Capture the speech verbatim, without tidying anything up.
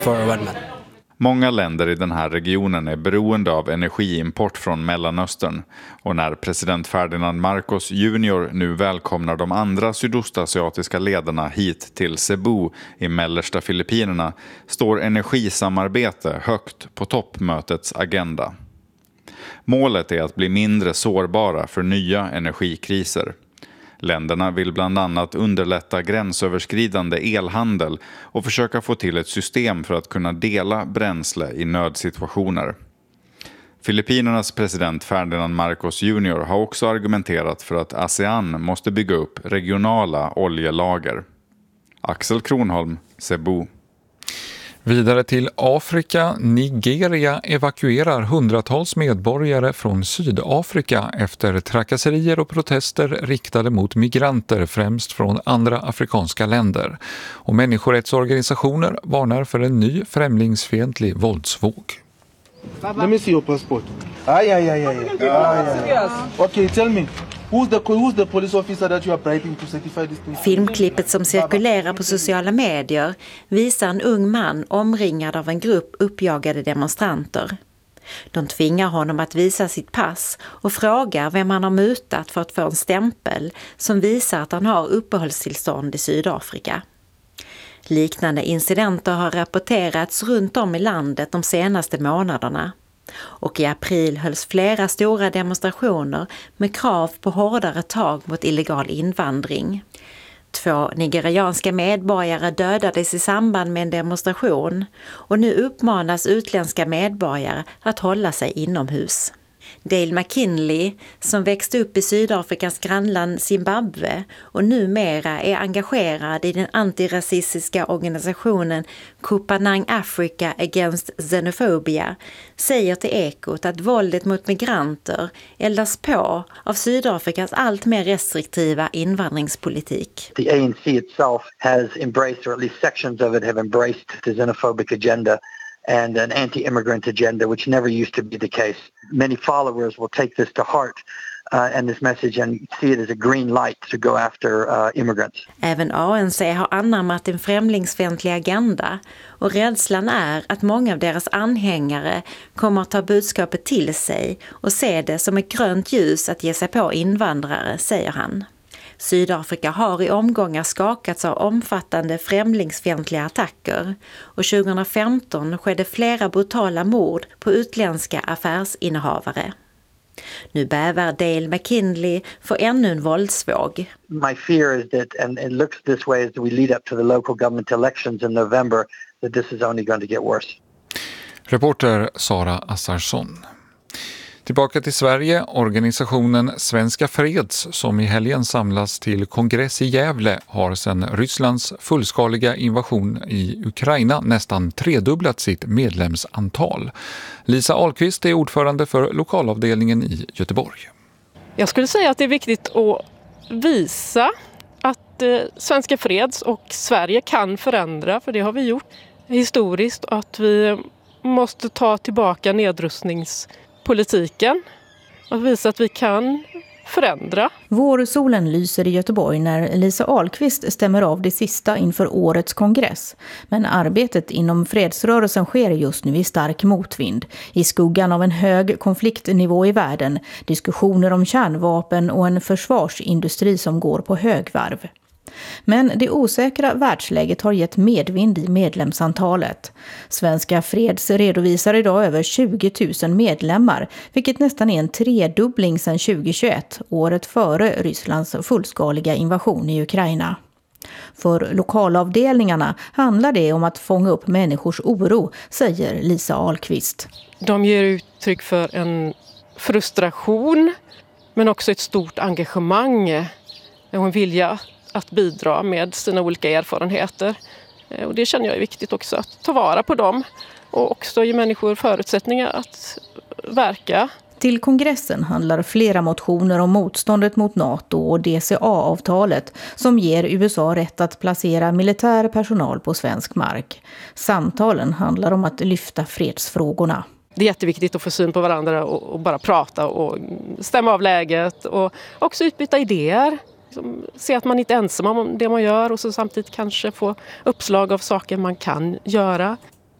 for one month. Många länder i den här regionen är beroende av energiimport från Mellanöstern, och när president Ferdinand Marcos junior nu välkomnar de andra sydostasiatiska ledarna hit till Cebu i mellersta Filippinerna står energisamarbete högt på toppmötets agenda. Målet är att bli mindre sårbara för nya energikriser. Länderna vill bland annat underlätta gränsöverskridande elhandel och försöka få till ett system för att kunna dela bränsle i nödsituationer. Filippinernas president Ferdinand Marcos junior har också argumenterat för att ASEAN måste bygga upp regionala oljelager. Axel Kronholm, Cebu. Vidare till Afrika. Nigeria evakuerar hundratals medborgare från Sydafrika efter trakasserier och protester riktade mot migranter, främst från andra afrikanska länder. Och människorättsorganisationer varnar för en ny främlingsfientlig våldsvåg. Let me see your passport. Ay, ay, ay, ay. ay, ay. Okay, tell me. Who's the, who's the police officer that you are bribing to certify this thing? Filmklippet som cirkulerar på sociala medier visar en ung man omringad av en grupp uppjagade demonstranter. De tvingar honom att visa sitt pass och frågar vem han har mutat för att få en stämpel som visar att han har uppehållstillstånd i Sydafrika. Liknande incidenter har rapporterats runt om i landet de senaste månaderna. Och i april hölls flera stora demonstrationer med krav på hårdare tag mot illegal invandring. Två nigerianska medborgare dödades i samband med en demonstration, och nu uppmanas utländska medborgare att hålla sig inomhus. Dale McKinley, som växte upp i Sydafrikas grannland Zimbabwe och numera är engagerad i den antirasistiska organisationen Kupanang Africa Against Xenophobia, säger till Ekot att våldet mot migranter eldas på av Sydafrikas allt mer restriktiva invandringspolitik. The A N C itself has embraced, or at least sections of it have embraced, the xenophobic agenda and an anti-immigrant agenda, which never used to be the case. Many followers will take this to heart uh, and this message and see it as a green light to go after uh, immigrants. Även A N C har anammat en främlingsfientlig agenda, och rädslan är att många av deras anhängare kommer att ta budskapet till sig och se det som ett grönt ljus att ge sig på invandrare, säger han. Sydafrika har i omgångar skakats av omfattande främlingsfientliga attacker, och tjugohundrafemton skedde flera brutala mord på utländska affärsinnehavare. Nu bävar Dale McKinley för ännu en våldsvåg. My fear is that, and it looks this way as we lead up to the local government elections in November, that this is only going to get worse. Reporter Sara Assarsson. Tillbaka till Sverige. Organisationen Svenska Freds, som i helgen samlas till kongress i Gävle, har sedan Rysslands fullskaliga invasion i Ukraina nästan tredubblat sitt medlemsantal. Lisa Ahlqvist är ordförande för lokalavdelningen i Göteborg. Jag skulle säga att det är viktigt att visa att eh, Svenska Freds och Sverige kan förändra, för det har vi gjort historiskt, att vi måste ta tillbaka nedrustningspolitiken och visa att vi kan förändra. Vårsolen lyser i Göteborg när Lisa Ahlqvist stämmer av det sista inför årets kongress. Men arbetet inom fredsrörelsen sker just nu i stark motvind. I skuggan av en hög konfliktnivå i världen, diskussioner om kärnvapen och en försvarsindustri som går på högvarv. Men det osäkra världsläget har gett medvind i medlemsantalet. Svenska Freds redovisar idag över tjugo tusen medlemmar, vilket nästan är en tredubbling sedan tjugohundratjugoett, året före Rysslands fullskaliga invasion i Ukraina. För lokalavdelningarna handlar det om att fånga upp människors oro, säger Lisa Ahlqvist. De ger uttryck för en frustration, men också ett stort engagemang och en vilja att bidra med sina olika erfarenheter. Och det känner jag är viktigt också, att ta vara på dem och också ge människor förutsättningar att verka. Till kongressen handlar flera motioner om motståndet mot NATO och D C A-avtalet som ger U S A rätt att placera militär personal på svensk mark. Samtalen handlar om att lyfta fredsfrågorna. Det är jätteviktigt att få syn på varandra och bara prata och stämma av läget och också utbyta idéer. Se att man inte är ensam om det man gör och så samtidigt kanske få uppslag av saker man kan göra.